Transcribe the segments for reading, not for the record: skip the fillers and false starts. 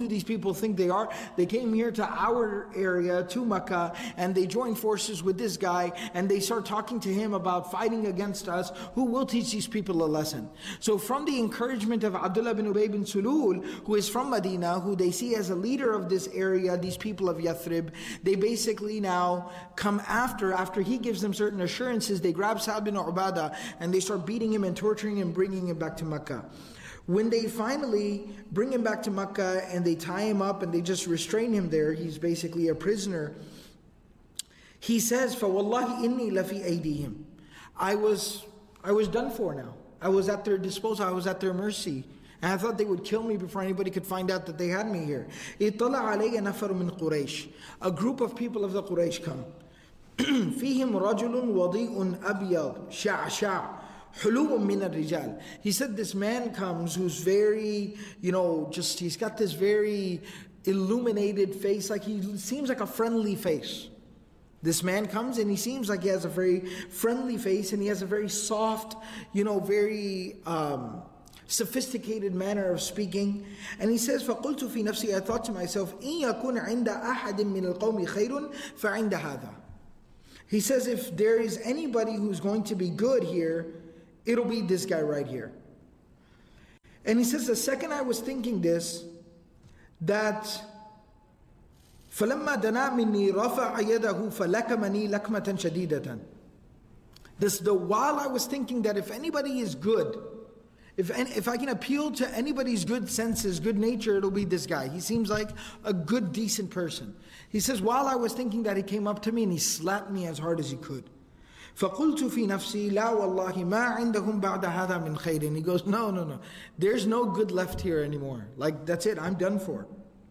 these people think they are? They came here to our area, to Makkah, and they joined forces with this guy, and they start talking to him about fighting against us. Who will teach these people a lesson? So from the encouragement of Abdullah bin Ubay bin Sulul, who is from Medina, who they see as a leader of this area, these people of Yathrib, they basically now come after he gives them certain assurances, they grab Sa'd bin Ubadah and they start beating him and torturing him, bringing him back to Makkah. When they finally bring him back to Makkah and they tie him up and they just restrain him there, he's basically a prisoner. He says, فَوَاللَّهِ إِنِّي لَفِي أَيْدِيهِمْ. I was done for now. I was at their disposal, I was at their mercy. And I thought they would kill me before anybody could find out that they had me here. اطلع علي نفر من قريش. A group of people of the Quraysh come. فيهم رجل وضيء أبيض شعشع حلو من الرجال. He said this man comes who's very, he's got this very illuminated face, like he seems like a friendly face. This man comes and he seems like he has a very friendly face and he has a very soft, very sophisticated manner of speaking. And he says, فَقُلْتُ فِي نَفْسِي, I thought to myself, إِن يَكُنْ عِنْدَ أَحَدٍ مِّنَ الْقَوْمِ خَيْرٌ فَعِنْدَ هَذَا. He says, if there is anybody who's going to be good here, it'll be this guy right here. And he says, the second I was thinking this, that فَلَمَّا دَنَا مِنِّي رَفَعَ يَدَهُ فَلَكَمَنِي لَكْمَةً شَدِيدَةً. While I was thinking that if anybody is good, if I can appeal to anybody's good senses, good nature, it'll be this guy. He seems like a good, decent person. He says, while I was thinking that, he came up to me and he slapped me as hard as he could. فَقُلْتُ فِي نَفْسِي لَا وَاللَّهِ مَا عِنْدَهُمْ بَعْدَ هَذَا مِنْ خَيْرٍ. And he goes, no. There's no good left here anymore. Like, that's it, I'm done for.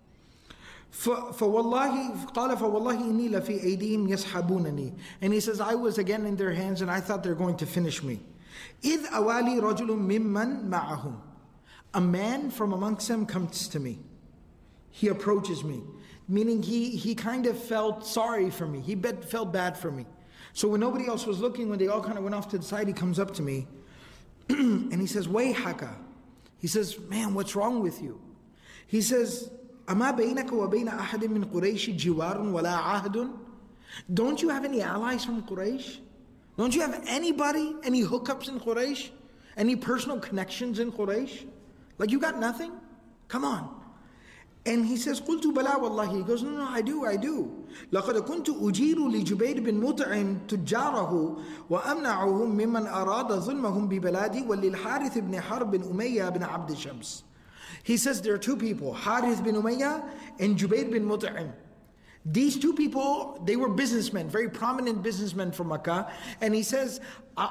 فَوَاللَّهِ قَالَ فَوَاللَّهِ إِنِّي لَفِي أَيْدِيهِمْ يَسْحَبُونَنِي. And he says, I was again in their hands and I thought they're going to finish me. إِذْ أَوَالِي رَجُلٌ مِّمَّنْ مَعَهُمْ. A man from amongst them comes to me. He approaches me. Meaning he kind of felt sorry for me. He felt bad for me. So when nobody else was looking, when they all kind of went off to the side, he comes up to me and he says, وَيْحَكَ. He says, man, what's wrong with you? He says, أَمَا بَيْنَكَ وَبَيْنَ أَحَدٍ مِّن قُرَيْشِ جِوَارٌ وَلَا عَهْدٌ. Don't you have any allies from Quraysh? Don't you have anybody, any hookups in Quraysh? Any personal connections in Quraysh? Like you got nothing? Come on. And he says, قُلْتُ بَلَا وَاللَّهِ. He goes, no, I do. لَقَدْ كُنْتُ أُجِيرُ لِجُبَيْرِ بِن مُطْعِمٍ تُجَّارَهُ وَأَمْنَعُهُمْ مِمَّنْ أَرَادَ ظُلْمَهُمْ بِبَلَادِي وَلِلْحَارِثِ بْنِ حَرْبٍ أُمَيَّةٍ بِنْ عَبْدِ شَمْسٍ. He says there are two people, Harith bin Umayyah and Jubayr bin Mut'im. These two people, they were businessmen, very prominent businessmen from Makkah. And he says,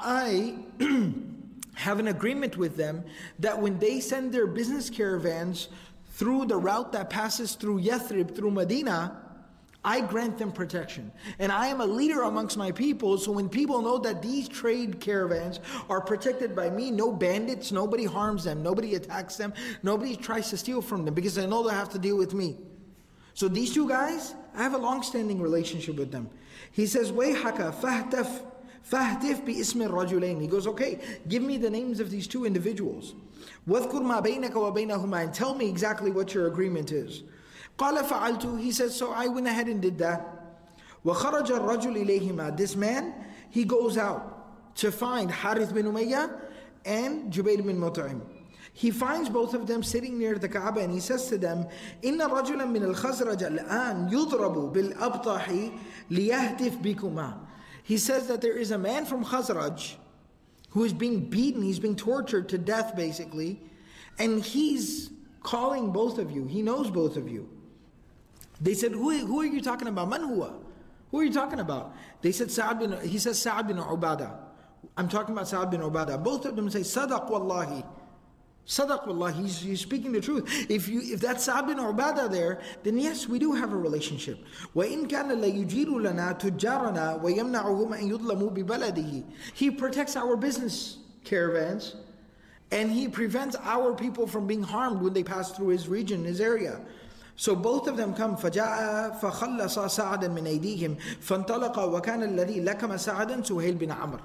I have an agreement with them that when they send their business caravans through the route that passes through Yathrib, through Medina, I grant them protection. And I am a leader amongst my people, so when people know that these trade caravans are protected by me, no bandits, nobody harms them, nobody attacks them, nobody tries to steal from them, because they know they have to deal with me. So these two guys, I have a long-standing relationship with them. He says, وَيْحَكَ فَاهْتِفْ بِإِسْمِ الرَّجُلَيْنِ. He goes, okay, give me the names of these two individuals. وَاذْكُرْ مَا بَيْنَكَ وَبَيْنَهُمَا. And tell me exactly what your agreement is. قَالَ فَعَلْتُ. He says, so I went ahead and did that. وَخَرَجَ الرَّجُلِ إِلَيْهِمَا. This man, he goes out to find Harith bin Umayyah and Jubayr bin Mut'im. He finds both of them sitting near the Kaaba and he says to them, إِنَّ رَجُلًا مِّنَ الْخَزْرَجَ الْآنِ يُضْرَبُ بِالْأَبْطَحِ لِيَهْتِفْ بِكُمَا. He says that there is a man from Khazraj who is being beaten, he's being tortured to death basically, and he's calling both of you, he knows both of you. They said, who are you talking about? Man huwa? Who are you talking about? They said, he says, Sa'd bin Ubadah. I'm talking about Sa'd bin Ubadah. Both of them say, Sadaq wallahi. Sadaq wallahi, he's speaking the truth. If that's Sa'd bin Ubadah there, then yes, we do have a relationship. وَإِن كَانَ لَيُجِيرُ لَنَا تُجَّارَنَا وَيَمْنَعُهُمْ أَن يُظْلَمُوا بِبَلَدِهِ. He protects our business caravans, and he prevents our people from being harmed when they pass through his region, his area. So both of them come. فَجَاءَ فَخَلَّصَ سَعْدًا مِنْ أَيْدِيهِمْ فَانْطَلَقَ وَكَانَ الَّذِي لَكَمَ سَعْدًا سُهَيْلْ بِنْ عَمْرٍ.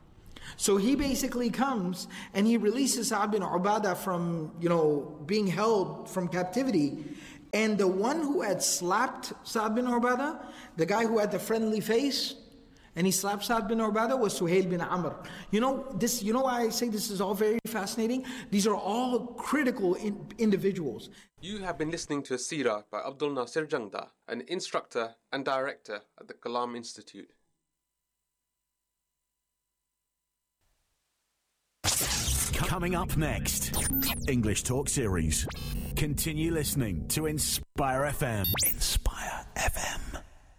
So he basically comes and he releases Sa'd bin Ubadah from, being held from captivity. And the one who had slapped Sa'd bin Ubadah, the guy who had the friendly face, and he slapped Sa'd bin Ubadah, was Suhail bin Amr. You know why I say this is all very fascinating? These are all critical individuals. You have been listening to a seerah by Abdul Nasir Jangda, an instructor and director at the Kalam Institute. Coming up next, English Talk Series. Continue listening to Inspire FM. Inspire FM.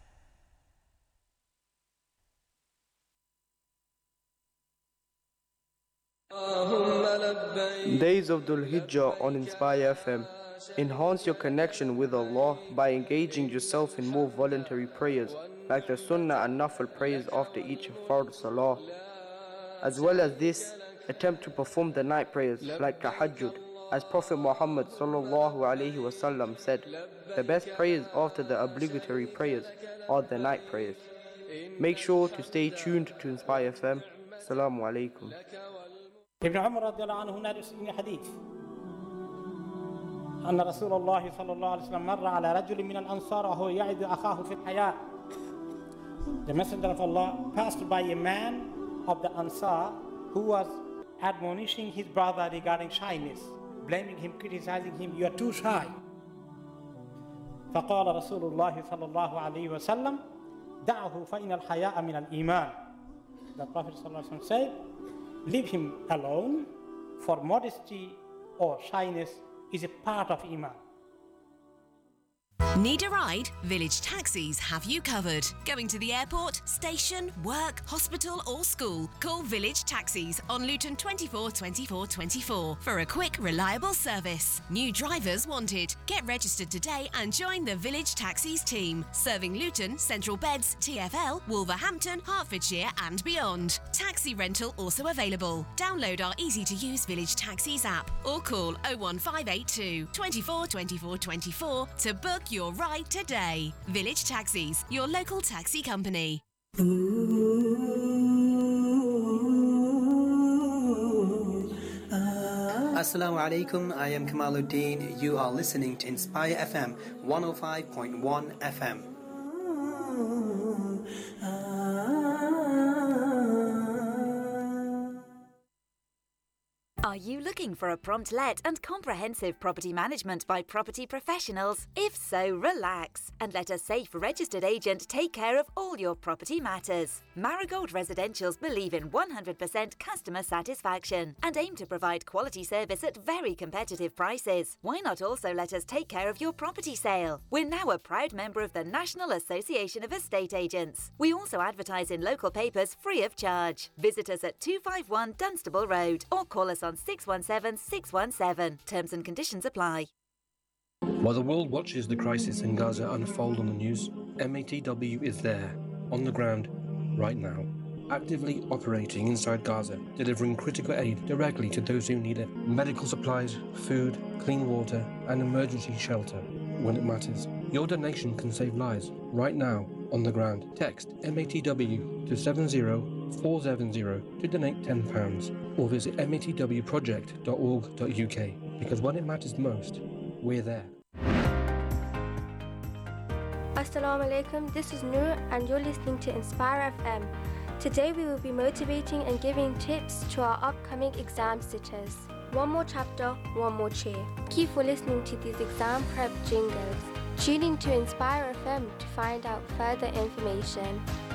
Days of Dhul Hijjah on Inspire FM. Enhance your connection with Allah by engaging yourself in more voluntary prayers, like the Sunnah and Nafil prayers after each Fard Salah. As well as this, attempt to perform the night prayers like Tahajjud, as Prophet Muhammad sallallahu alaihi wasallam said, the best prayers after the obligatory prayers are the night prayers. Make sure to stay tuned to Inspire FM. Assalamu alaikum. ابن عمر رضي الله عنه هنا حديث أن رسول الله صلى الله عليه وسلم مر على رجل من الأنصار وهو يعد أخاه في الحياة. The Messenger of Allah passed by a man of the Ansar who was admonishing his brother regarding shyness, blaming him, criticizing him, you are too shy. فقال رسول الله صلى الله عليه وسلم دعه فإن الحياء من الإيمان. The Prophet صلى الله عليه وسلم said, leave him alone, for modesty or shyness is a part of Iman. Need a ride? Village Taxis have you covered. Going to the airport, station, work, hospital or school? Call Village Taxis on Luton 24 24 24 for a quick, reliable service. New drivers wanted. Get registered today and join the Village Taxis team, serving Luton, Central Beds, TfL, Wolverhampton, Hertfordshire and beyond. Taxi rental also available. Download our easy-to-use Village Taxis app or call 01582 24 24 24 to book your ride today. Village Taxis, your local taxi company. Assalamu alaikum, I am Kamaluddin. You are listening to Inspire FM 105.1 FM. Are you looking for a prompt let and comprehensive property management by property professionals? If so, relax and let a safe registered agent take care of all your property matters. Marigold Residentials believe in 100% customer satisfaction and aim to provide quality service at very competitive prices. Why not also let us take care of your property sale? We're now a proud member of the National Association of Estate Agents. We also advertise in local papers free of charge. Visit us at 251 Dunstable Road or call us on 617 617. Terms and conditions apply. While the world watches the crisis in Gaza unfold on the news, MATW is there, on the ground, right now, actively operating inside Gaza, delivering critical aid directly to those who need it. Medical supplies, food, clean water, and emergency shelter when it matters. Your donation can save lives right now on the ground. Text MATW to 70470 to donate £10 or visit matwproject.org.uk, because when it matters most, we're there. Assalamu alaikum, this is Noor and you're listening to Inspire FM. Today we will be motivating and giving tips to our upcoming exam sitters. One more chapter, one more cheer. Thank you for listening to these exam prep jingles. Tune in to Inspire FM to find out further information.